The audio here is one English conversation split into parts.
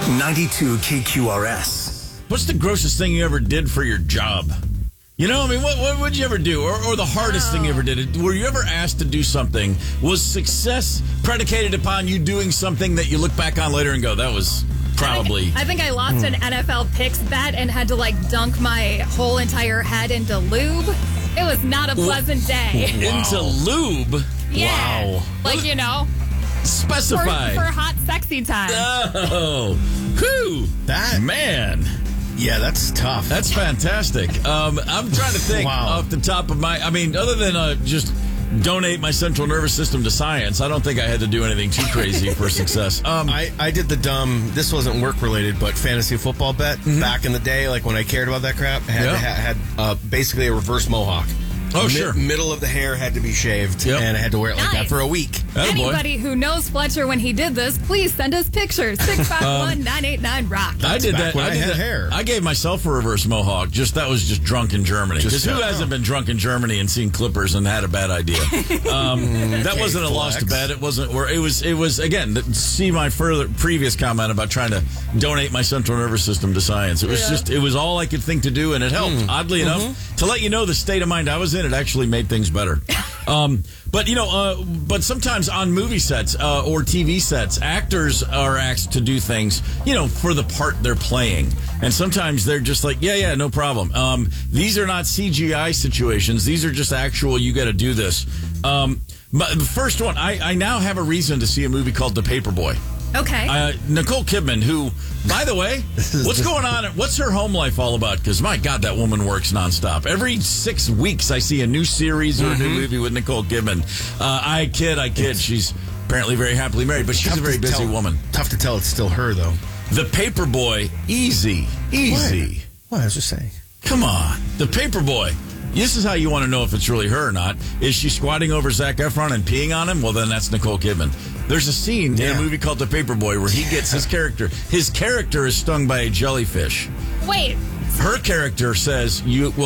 92 KQRS. What's the grossest thing you ever did for your job? You know, I mean, what would you ever do? Or the hardest thing you ever did? Were you ever asked to do something? Was success predicated upon you doing something that you look back on later and go, that was probably... I think I lost an NFL picks bet and had to, dunk my whole entire head into lube. It was not a pleasant day. Wow. Into lube? Yeah. Wow. Specify. For hot, sexy time. Oh. Whew. That... Man. Yeah, that's tough. That's fantastic. I'm trying to think off the top of my... I mean, other than just donate my central nervous system to science, I don't think I had to do anything too crazy for success. I did the dumb, this wasn't work-related, but fantasy football bet back in the day, when I cared about that crap. Had basically a reverse mohawk. Oh, sure. Middle of the hair had to be shaved, and I had to wear it like that for a week. Anybody who knows Fletcher when he did this, please send us pictures. 651-989-ROCK. I did that. When I had hair. I gave myself a reverse mohawk. That was just drunk in Germany. Because who hasn't been drunk in Germany and seen Clippers and had a bad idea? That wasn't a lost bet. It wasn't. It was again. See my previous comment about trying to donate my central nervous system to science. It was it was all I could think to do, and it helped. Oddly enough, to let you know the state of mind I was in, it actually made things better. But sometimes on movie sets or TV sets, actors are asked to do things, for the part they're playing. And sometimes they're just like, yeah, no problem. These are not CGI situations. These are just actual, you got to do this. But the first one, I now have a reason to see a movie called The Paperboy. Okay. Nicole Kidman, who, by the way, what's going on? What's her home life all about? Because, my God, that woman works nonstop. Every 6 weeks, I see a new series or a new movie with Nicole Kidman. I kid. She's apparently very happily married, but she's a very busy woman. Tough to tell it's still her, though. The Paperboy, easy. What? I was just saying. Come on. The Paperboy. This is how you want to know if it's really her or not. Is she squatting over Zac Efron and peeing on him? Well, then that's Nicole Kidman. There's a scene in a movie called The Paperboy where he gets his character. His character is stung by a jellyfish. Wait. Her character says, if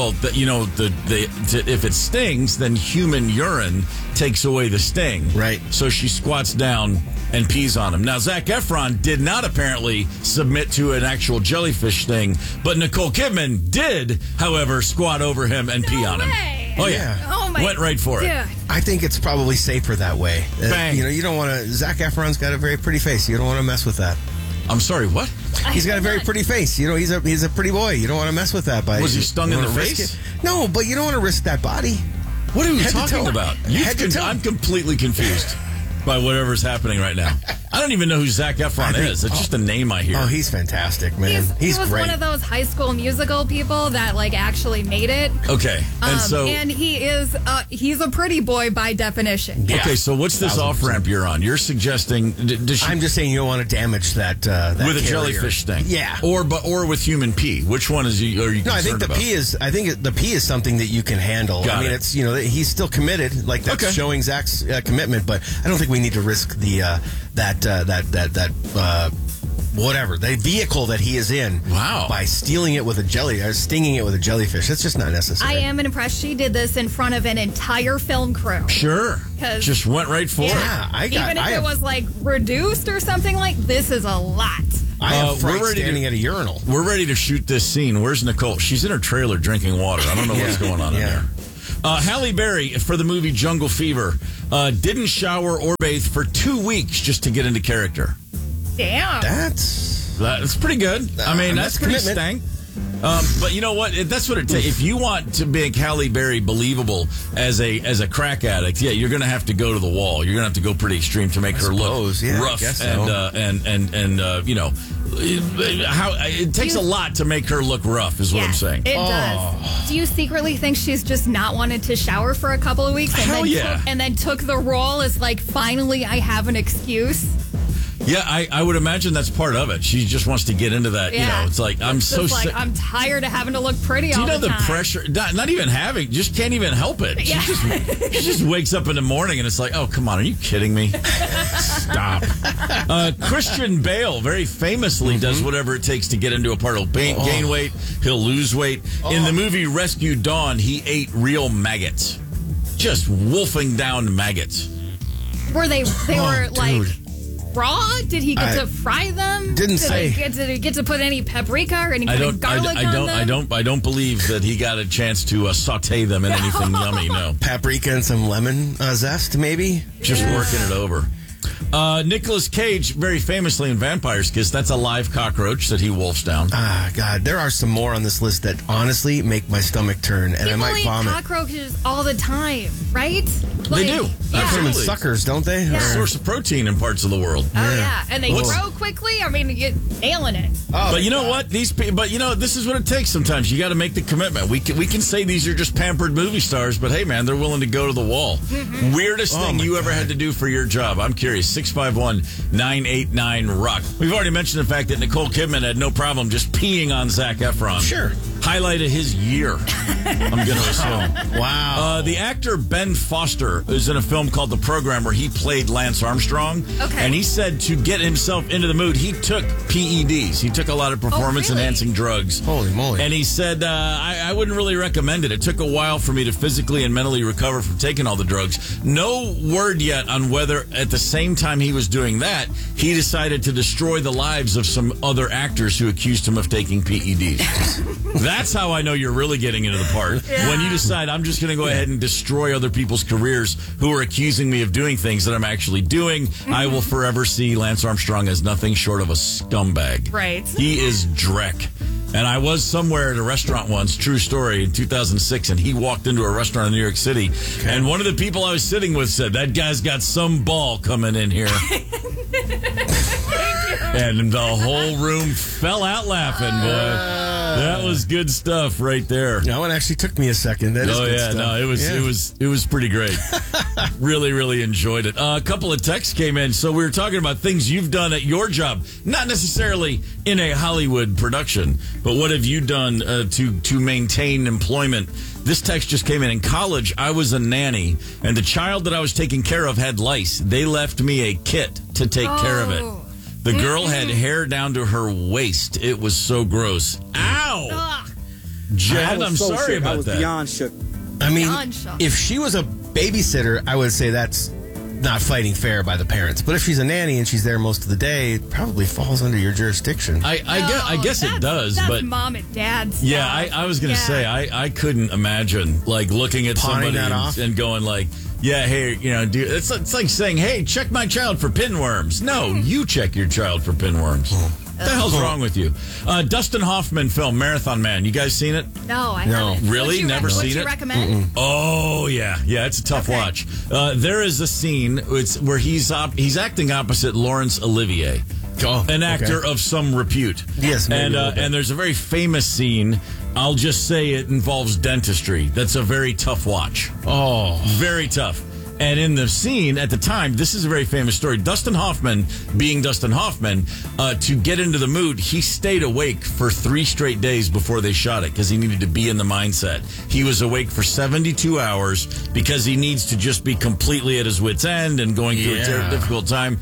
it stings, then human urine takes away the sting. Right. So she squats down and pees on him. Now, Zac Efron did not apparently submit to an actual jellyfish sting, but Nicole Kidman did, however, squat over him and pee on him. Oh, yeah. Oh, my. Went right for it. I think it's probably safer that way. Bang. You don't want to... Zac Efron's got a very pretty face. You don't want to mess with that. I'm sorry, what? He's got a very pretty face. He's a pretty boy. You don't want to mess with that. Was he stung in the face? No, but you don't want to risk that body. What are we talking about? I'm completely confused by whatever's happening right now. I don't even know who Zac Efron is. It's just a name I hear. Oh, he's fantastic, man. He's he was great. one of those High School Musical people that actually made it. Okay, and he is he's a pretty boy by definition. Yeah. Okay, so what's this off ramp you're on? You're suggesting? I'm just saying you don't want to damage that with a carrier. Jellyfish thing. Yeah, or with human pee. Which one are you? No, I think the pee is. I think the pee is something that you can handle. It's he's still committed. That's showing Zach's commitment, but I don't think we need to risk the the vehicle that he is in. Wow. By stinging it with a jellyfish. That's just not necessary. I am impressed she did this in front of an entire film crew. Sure. Just went right for it. Even if it was reduced or something this is a lot. I am standing at a urinal. We're ready to shoot this scene. Where's Nicole? She's in her trailer drinking water. I don't know what's going on in there. Halle Berry, for the movie Jungle Fever, didn't shower or bathe for 2 weeks just to get into character. Damn. That's pretty good. That's pretty stank. But you know what? That's what it takes. If you want to make Halle Berry believable as a crack addict, you're going to have to go to the wall. You're going to have to go pretty extreme to make her look rough it takes a lot to make her look rough, is what I'm saying. It does. Do you secretly think she's just not wanted to shower for a couple of weeks and then took the role as finally I have an excuse? Yeah, I would imagine that's part of it. She just wants to get into that. Yeah. It's I'm so sick. I'm tired of having to look pretty all the time. Do you know the pressure? Not even having, just can't even help it. Yeah. She just wakes up in the morning and it's oh, come on, are you kidding me? Stop. Christian Bale very famously does whatever it takes to get into a part. He'll gain weight, he'll lose weight. In the movie Rescue Dawn, he ate real maggots. Just wolfing down maggots. Were they were dude. raw? Did he get to fry them? Didn't say. Did he get to put any paprika or any kind of garlic on them? I don't believe that he got a chance to saute them in anything yummy. No, paprika and some lemon zest, maybe. Just working it over. Nicolas Cage, very famously in Vampire's Kiss, that's a live cockroach that he wolfs down. Ah, God, there are some more on this list that honestly make my stomach turn, and I might vomit. Cockroaches all the time, right? They do. Yeah. They put them in suckers, don't they? Yeah. Source of protein in parts of the world. Oh yeah, and they grow quickly. I mean, you're nailing it. Oh, but you know what? This is what it takes. Sometimes you got to make the commitment. We can say these are just pampered movie stars, but hey, man, they're willing to go to the wall. Mm-hmm. Weirdest thing you ever had to do for your job? I'm curious. 651-989-ROCK. We've already mentioned the fact that Nicole Kidman had no problem just peeing on Zac Efron. Sure. Highlight of his year, I'm going to assume. Wow. The actor Ben Foster is in a film called The Program where he played Lance Armstrong. Okay. And he said to get himself into the mood, he took PEDs. He took a lot of performance-enhancing drugs. Holy moly. And he said, I wouldn't really recommend it. It took a while for me to physically and mentally recover from taking all the drugs. No word yet on whether at the same time he was doing that, he decided to destroy the lives of some other actors who accused him of taking PEDs. That's how I know you're really getting into the part. Yeah. When you decide, I'm just going to go ahead and destroy other people's careers who are accusing me of doing things that I'm actually doing. Mm-hmm. I will forever see Lance Armstrong as nothing short of a scumbag. Right. He is dreck. And I was somewhere at a restaurant once, true story, in 2006, and he walked into a restaurant in New York City, and one of the people I was sitting with said, that guy's got some ball coming in here. And the whole room fell out laughing, boy. That was good stuff right there. That one actually took me a second. That is good stuff. No, it was pretty great. Really, really enjoyed it. A couple of texts came in, so we were talking about things you've done at your job, not necessarily in a Hollywood production, but what have you done to maintain employment? This text just came in. In college, I was a nanny, and the child that I was taking care of had lice. They left me a kit to take care of it. The girl had hair down to her waist. It was so gross. Ow! Jen, I'm sorry about that. I was beyond shook. I mean, if she was a babysitter, I would say that's not fighting fair by the parents. But if she's a nanny and she's there most of the day, it probably falls under your jurisdiction. I guess it does. That's but mom and dad's yeah, stuff. I was going to say, I couldn't imagine like looking at somebody and going like, yeah, hey, dude, it's like saying, hey, check my child for pinworms. No, you check your child for pinworms. What the hell's wrong with you? Dustin Hoffman film, Marathon Man. You guys seen it? No, I haven't. Really? Never seen it? Would you recommend? Oh, yeah. Yeah, it's a tough watch. There is a scene where he's acting opposite Laurence Olivier, an actor of some repute. Yes, and there's a very famous scene. I'll just say it involves dentistry. That's a very tough watch. Oh. Very tough. And in the scene at the time, this is a very famous story. Dustin Hoffman, being Dustin Hoffman, to get into the mood, he stayed awake for 3 straight days before they shot it because he needed to be in the mindset. He was awake for 72 hours because he needs to just be completely at his wit's end and going through a difficult time.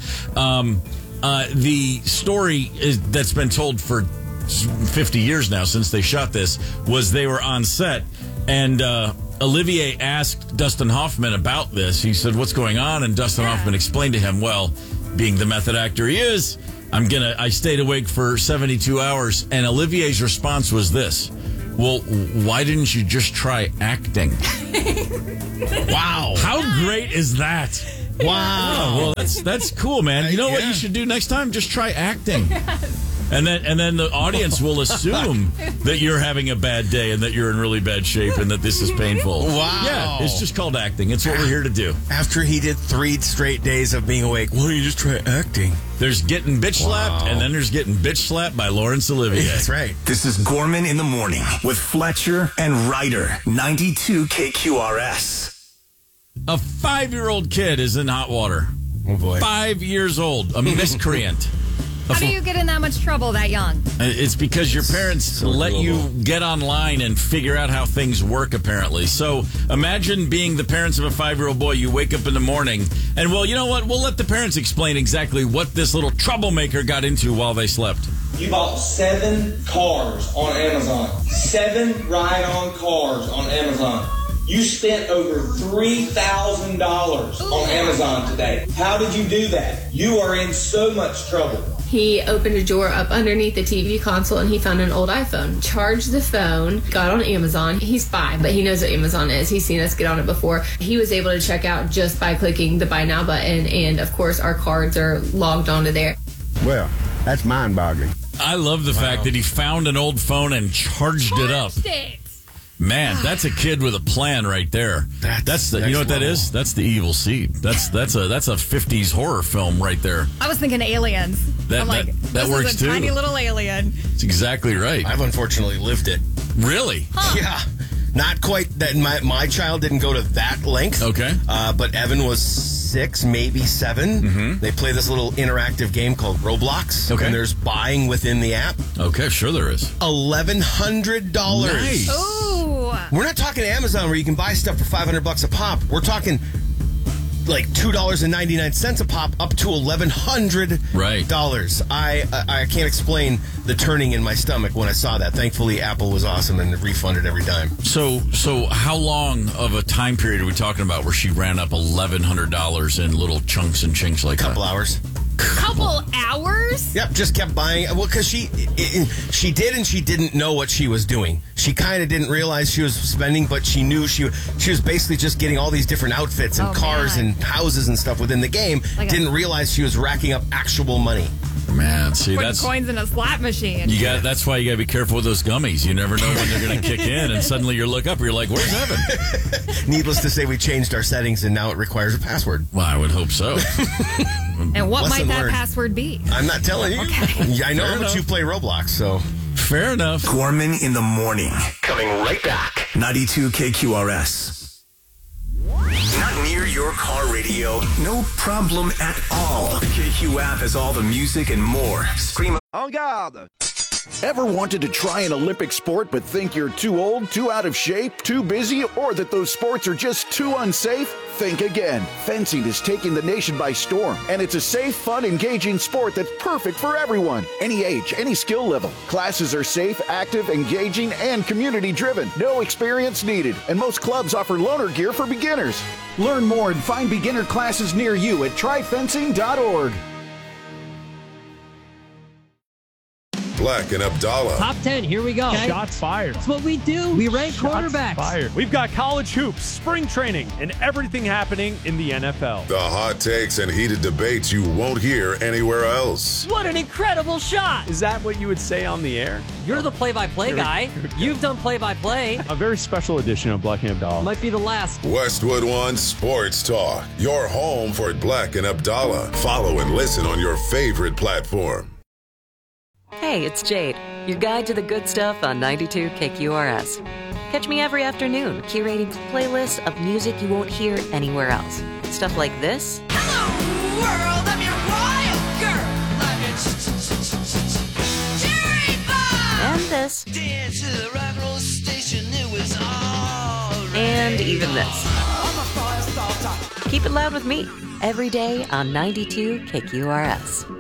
The story that's been told for 50 years now since they shot this was they were on set and Olivier asked Dustin Hoffman about this. He said, what's going on? And Dustin Hoffman explained to him, well, being the method actor he is, I stayed awake for 72 hours. And Olivier's response was this. Well, why didn't you just try acting? Wow. How great is that? Wow. Well, that's cool, man. You know what you should do next time? Just try acting. And then the audience will assume that you're having a bad day and that you're in really bad shape and that this is painful. Wow. Yeah, it's just called acting. It's what we're here to do. After he did 3 straight days of being awake, why don't you just try acting? There's getting bitch slapped, and then there's getting bitch slapped by Laurence Olivier. That's right. This is Gorman in the Morning with Fletcher and Ryder, 92 KQRS. A 5-year-old kid is in hot water. Oh, boy. 5 years old. A miscreant. How do you get in that much trouble that young? It's because your parents let you get online and figure out how things work, apparently. So imagine being the parents of a 5-year-old boy. You wake up in the morning and, well, you know what? We'll let the parents explain exactly what this little troublemaker got into while they slept. You bought 7 cars on Amazon. 7 ride-on cars on Amazon. You spent over $3,000 on Amazon today. How did you do that? You are in so much trouble. He opened a drawer up underneath the TV console and he found an old iPhone. Charged the phone, got on Amazon. He's 5, but he knows what Amazon is. He's seen us get on it before. He was able to check out just by clicking the Buy Now button, and of course our cards are logged onto there. Well, that's mind-boggling. I love the fact that he found an old phone and charged it up. Man, that's a kid with a plan right there. That's the, you know what that is? That's the evil seed. That's a 50s horror film right there. I was thinking Aliens. That works too. Tiny little alien. That's exactly right. I've unfortunately lived it. Really? Huh. Yeah. Not quite that. My child didn't go to that length. Okay. But Evan was 6, maybe 7. Mm-hmm. They play this little interactive game called Roblox. Okay. And there's buying within the app. Okay, sure there is. $1,100. Nice. Ooh. We're not talking Amazon where you can buy stuff for $500 a pop. We're talking like $2.99 a pop up to $1,100. Right. I can't explain the turning in my stomach when I saw that. Thankfully, Apple was awesome and refunded every dime. So how long of a time period are we talking about where she ran up $1,100 in little chunks and chinks like that? Couple hours. Couple hours? Yep, just kept buying. Well, because she did and she didn't know what she was doing. She kind of didn't realize she was spending, but she knew she was basically just getting all these different outfits and cars and houses and stuff within the game. Didn't realize she was racking up actual money. Man, see, Putting that's coins in a slot machine. That's why you got to be careful with those gummies. You never know when they're going to kick in, and suddenly you look up, and you're like, "Where's Evan?" Needless to say, we changed our settings, and now it requires a password. Well, I would hope so. And what Lesson might that learned. password be? I'm not telling you. Okay. I know how much you play Roblox, so fair enough. Gorman in the morning. Coming right back. 92 KQRS. Not near your car radio? No problem at all. The KQ app has all the music and more. Scream. En garde! Ever wanted to try an Olympic sport but think you're too old, too out of shape, too busy, or that those sports are just too unsafe? Think again. Fencing is taking the nation by storm, and it's a safe, fun, engaging sport that's perfect for everyone. Any age, any skill level. Classes are safe, active, engaging, and community-driven. No experience needed, and most clubs offer loaner gear for beginners. Learn more and find beginner classes near you at tryfencing.org. Black and Abdallah. Top 10, here we go. Okay. Shots fired. That's what we do. We rank quarterbacks. Fired. We've got college hoops, spring training, and everything happening in the NFL. The hot takes and heated debates you won't hear anywhere else. What an incredible shot. Is that what you would say on the air? You're the play-by-play guy. You've done play-by-play. A very special edition of Black and Abdallah. Might be the last. Westwood One Sports Talk. Your home for Black and Abdallah. Follow and listen on your favorite platform. Hey, it's Jade, your guide to the good stuff on 92 KQRS. Catch me every afternoon curating playlists of music you won't hear anywhere else. Stuff like this. Hello, world, I'm your wild girl. I'm your And this. Dance to the rock and roll station, it was all And even this. Keep it loud with me every day on 92 KQRS.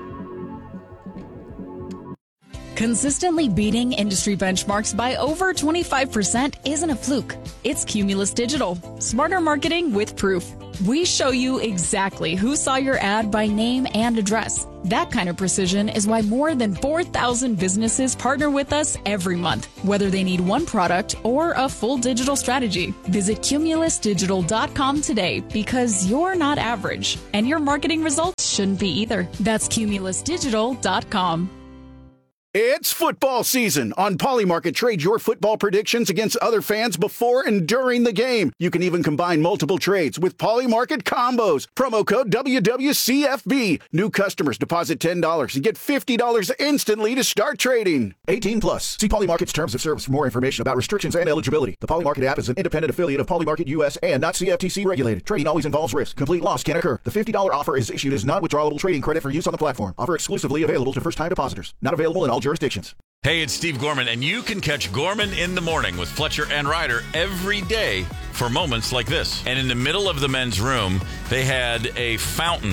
Consistently beating industry benchmarks by over 25% isn't a fluke. It's Cumulus Digital. Smarter marketing with proof. We show you exactly who saw your ad by name and address. That kind of precision is why more than 4,000 businesses partner with us every month, whether they need one product or a full digital strategy. Visit cumulusdigital.com today because you're not average, and your marketing results shouldn't be either. That's cumulusdigital.com. It's football season. On Polymarket, trade your football predictions against other fans before and during the game. You can even combine multiple trades with Polymarket combos. Promo code WWCFB. New customers deposit $10 and get $50 instantly to start trading. 18 plus. See Polymarket's terms of service for more information about restrictions and eligibility. The Polymarket app is an independent affiliate of Polymarket US and not CFTC regulated. Trading always involves risk. Complete loss can occur. The $50 offer is issued as non-withdrawable trading credit for use on the platform. Offer exclusively available to first-time depositors. Not available in all jurisdictions. Hey, it's Steve Gorman, and you can catch Gorman in the Morning with Fletcher and Ryder every day for moments like this. And in the middle of the men's room, they had a fountain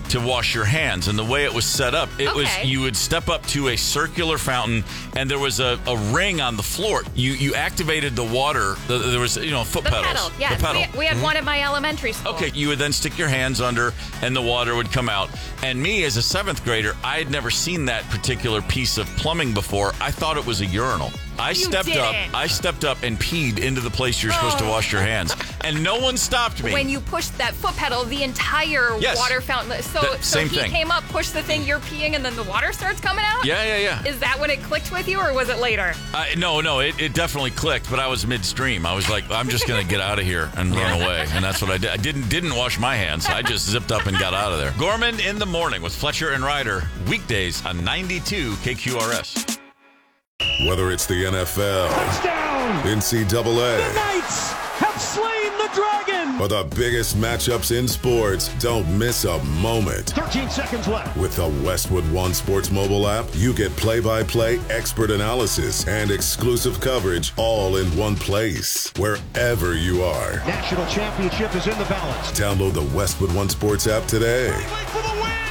to wash your hands. And the way it was set up, it was you would step up to a circular fountain, and there was a ring on the floor. You activated the water. There was, foot pedals. Pedal. Yes, the pedal. We had one at my elementary school. Okay, you would then stick your hands under, and the water would come out. And me, as a 7th grader, I had never seen that particular piece of plumbing before. I thought it was a urinal. I stepped up and peed into the place you're supposed to wash your hands, and no one stopped me. When you pushed that foot pedal, the entire water fountain. So he came up, pushed the thing, you're peeing, and then the water starts coming out? Yeah. Is that when it clicked with you, or was it later? No, it definitely clicked, but I was midstream. I was like, I'm just going to get out of here and run away, and that's what I did. I didn't wash my hands. I just zipped up and got out of there. Gorman in the Morning with Fletcher and Ryder, weekdays on 92 KQRS. Whether it's the NFL, touchdown, NCAA, the Knights have slain the dragon, or the biggest matchups in sports, don't miss a moment. 13 seconds left. With the Westwood One Sports mobile app, you get play-by-play, expert analysis, and exclusive coverage all in one place, wherever you are. National championship is in the balance. Download the Westwood One Sports app today. For the win.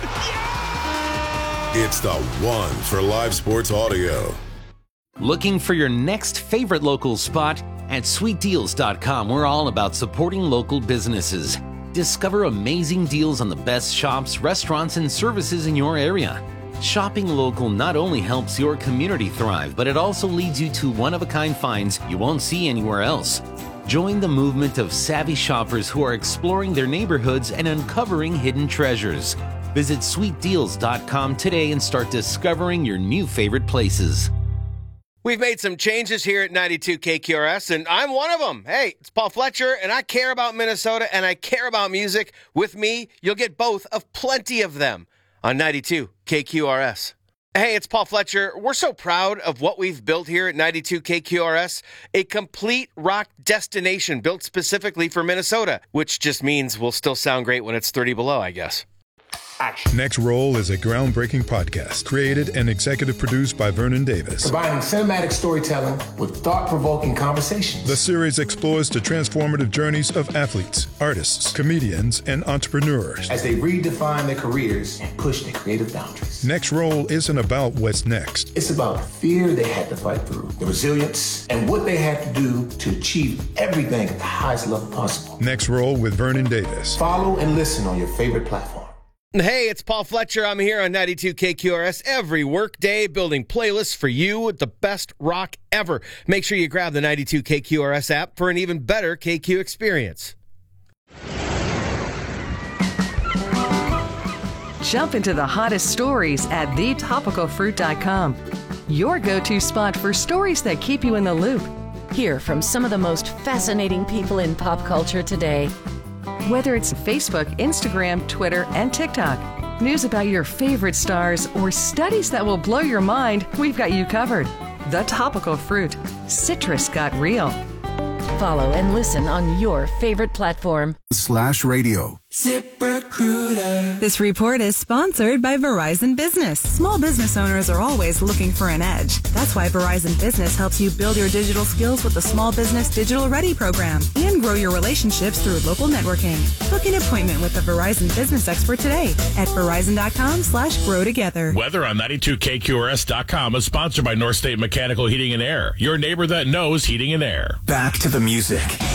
Yeah! It's the one for live sports audio. Looking for your next favorite local spot? At sweetdeals.com, we're all about supporting local businesses. Discover amazing deals on the best shops, restaurants, and services in your area. Shopping local not only helps your community thrive, but it also leads you to one-of-a-kind finds you won't see anywhere else. Join the movement of savvy shoppers who are exploring their neighborhoods and uncovering hidden treasures. Visit sweetdeals.com today and start discovering your new favorite places. We've made some changes here at 92 KQRS, and I'm one of them. Hey, it's Paul Fletcher, and I care about Minnesota, and I care about music. With me, you'll get both of plenty of them on 92 KQRS. Hey, it's Paul Fletcher. We're so proud of what we've built here at 92 KQRS, a complete rock destination built specifically for Minnesota, which just means we'll still sound great when it's 30 below, I guess. Action. Next Roll is a groundbreaking podcast created and executive produced by Vernon Davis. Combining cinematic storytelling with thought-provoking conversations. The series explores the transformative journeys of athletes, artists, comedians, and entrepreneurs as they redefine their careers and push their creative boundaries. Next Roll isn't about what's next. It's about the fear they had to fight through, the resilience, and what they had to do to achieve everything at the highest level possible. Next Roll with Vernon Davis. Follow and listen on your favorite platform. Hey, it's Paul Fletcher. I'm here on 92 KQRS every workday building playlists for you with the best rock ever. Make sure you grab the 92 KQRS app for an even better KQ experience. Jump into the hottest stories at thetopicalfruit.com. Your go-to spot for stories that keep you in the loop. Hear from some of the most fascinating people in pop culture today. Whether it's Facebook, Instagram, Twitter, and TikTok, news about your favorite stars, or studies that will blow your mind, we've got you covered. The Topical Fruit. Citrus got real. Follow and listen on your favorite platform. /radio. ZipRecruiter. This report is sponsored by Verizon Business. Small business owners are always looking for an edge. That's why Verizon Business helps you build your digital skills with the Small Business Digital Ready program and grow your relationships through local networking. Book an appointment with a Verizon Business expert today at Verizon.com/grow together. Weather on 92KQRS.com is sponsored by North State Mechanical Heating and Air, your neighbor that knows heating and air. Back to the music.